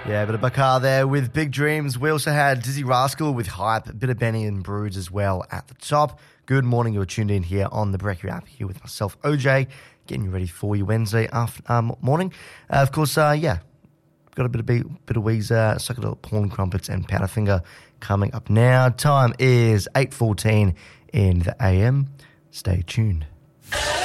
Yeah, a bit of Bakar there with Big Dreams. We also had Dizzy Rascal with Hype, a bit of Benny and Broods as well at the top. Good morning, you're tuned in here on the Brekkie app here with myself, OJ, getting you ready for your Wednesday morning. Of course, got a bit of Weezer, Psychedelic Porn Crumpets and Powderfinger coming up now. Time is 8:14 in the AM. Stay tuned.